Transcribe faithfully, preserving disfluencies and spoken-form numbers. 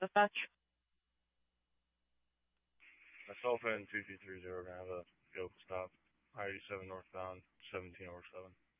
Dispatch. Myself and two two three zero are gonna have a vehicle stop, I eighty-seven northbound, seventeen over seven.